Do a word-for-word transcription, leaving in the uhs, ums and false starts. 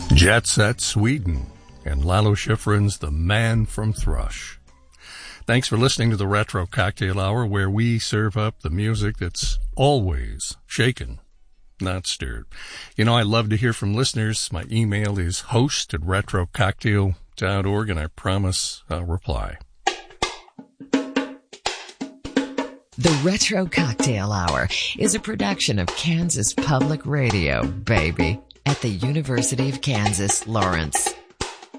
Jet Set Sweden and Lalo Schifrin's The Man from Thrush. Thanks for listening to the Retro Cocktail Hour, where we serve up the music that's always shaken, not stirred. You know, I love to hear from listeners. My email is host at retro cocktail dot org, and I promise I'll reply. The Retro Cocktail Hour is a production of Kansas Public Radio, baby, at the University of Kansas, Lawrence.